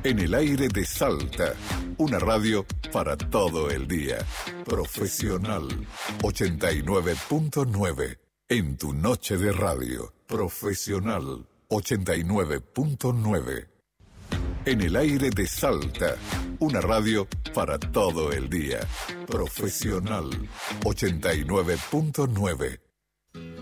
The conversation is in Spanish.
En el aire de Salta, una radio para todo el día. Profesional 89.9. En tu noche de radio. Profesional 89.9. En el aire de Salta, una radio para todo el día. Profesional 89.9.